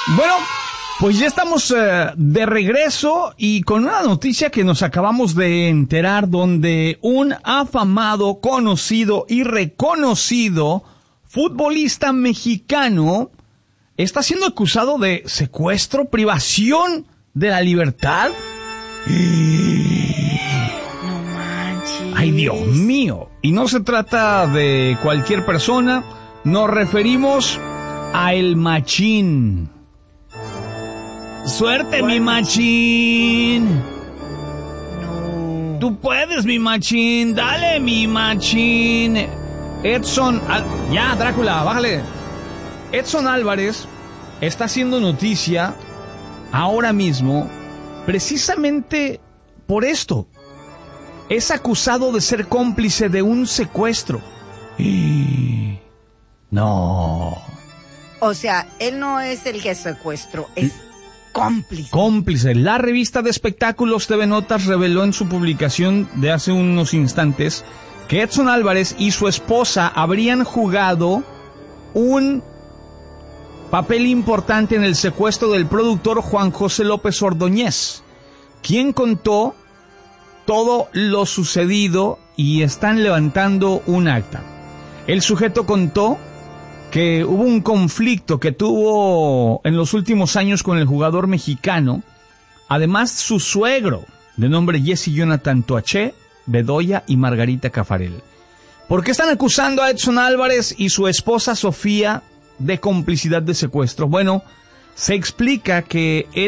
Bueno, pues ya estamos de regreso y con una noticia que nos acabamos de enterar, donde un afamado, conocido y reconocido futbolista mexicano está siendo acusado de secuestro, privación de la libertad. No manches. Ay, Dios mío. Y no se trata de cualquier persona, nos referimos a El Machín. ¡Suerte, mi Machín! No. Tú puedes, mi Machín. Dale, mi Machín. Ya, Drácula, bájale. Edson Álvarez está haciendo noticia ahora mismo precisamente por esto. Es acusado de ser cómplice de un secuestro. No. O sea, él no es el que secuestró, es cómplice. Cómplice. La revista de espectáculos TV Notas reveló en su publicación de hace unos instantes que Edson Álvarez y su esposa habrían jugado un papel importante en el secuestro del productor Juan José López Ordóñez, quien contó todo lo sucedido y están levantando un acta. El sujeto contó que hubo un conflicto que tuvo en los últimos años con el jugador mexicano. Además, su suegro, de nombre Jesse Jonathan Toaché, Bedoya y Margarita Cafarel. ¿Por qué están acusando a Edson Álvarez y su esposa Sofía de complicidad de secuestro? Bueno, se explica que